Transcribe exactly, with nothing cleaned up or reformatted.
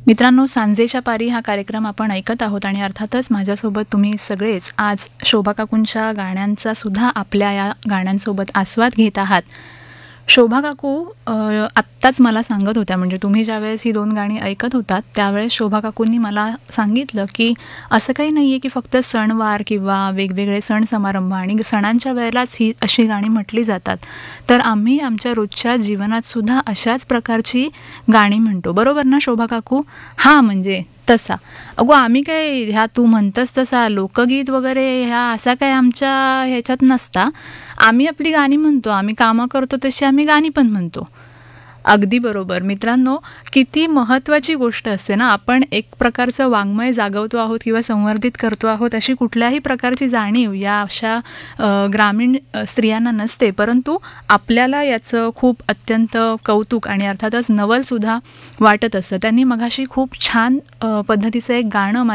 मित्रांनो, सांजेच्या पारी हा कार्यक्रम आपण ऐकत आहोत आणि अर्थातच माझ्यासोबत तुम्ही सगळेच आज शोभा काकूंच्या गाण्यांचा सुद्धा आपल्या या गाण्यांसोबत आस्वाद घेत आहात. शोभा काकू अ, आत्ताच मला सांगत होत्या, म्हणजे तुम्ही ज्यावेळेस ही दोन गाणी ऐकत होतात त्यावेळेस शोभा काकूंनी मला सांगितलं की असं काही नाही आहे की फक्त सणवार किंवा वेगवेगळे सण समारंभ आणि सणांच्या वेळेलाच ही अशी गाणी म्हटली जातात, तर आम्ही आमच्या रोजच्या जीवनात सुद्धा अशाच प्रकारची गाणी म्हणतो. बरोबर ना शोभा काकू? हां, म्हणजे तसा. अगो आम्ही काय ह्या तू म्हणतस तसा लोकगीत वगैरे ह्या असा काय आमच्या ह्याच्यात नसता. आम्ही आपली गाणी म्हणतो, आम्ही कामं करतो तशी आम्ही गाणी पण म्हणतो. अगदी बरोबर. मित्रांनो, किती महत्त्वाची गोष्ट असते ना, आपण एक प्रकारचं वाङ्मय जागवतो आहोत किंवा संवर्धित करतो आहोत अशी कुठल्याही प्रकारची जाणीव या अशा अ, ग्रामीण अ, स्त्रियांना नसते, परंतु आपल्याला याचं खूप अत्यंत कौतुक आणि अर्थातच नवलसुद्धा वाटत असतं. त्यांनी मघाशी खूप छान अ, पद्धतीचं एक गाणं